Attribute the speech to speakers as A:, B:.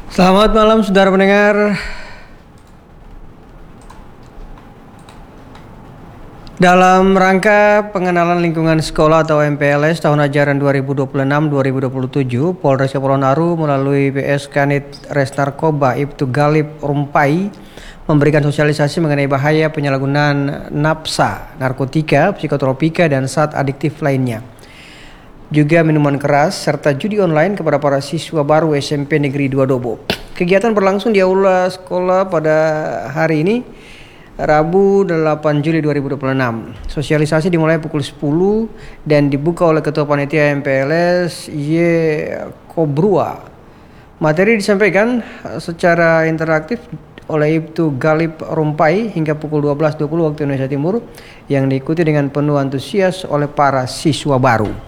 A: Selamat malam saudara pendengar. Dalam rangka pengenalan lingkungan sekolah atau MPLS tahun ajaran 2026-2027, Polres Kepulauan Aru melalui PS Kanit Res Narkoba Ibtu Galip Rumpai memberikan sosialisasi mengenai bahaya penyalahgunaan nafsa, narkotika, psikotropika, dan zat adiktif lainnya. Juga minuman keras serta judi online kepada para siswa baru SMP Negeri 2 Dobo. Kegiatan berlangsung di aula sekolah pada hari ini, Rabu 8 Juli 2026. Sosialisasi dimulai pukul 10 dan dibuka oleh Ketua Panitia MPLS Y. Kobrua. Materi disampaikan secara interaktif oleh Ibtu Galip Rumpai hingga pukul 12.20 waktu Indonesia Timur yang diikuti dengan penuh antusias oleh para siswa baru.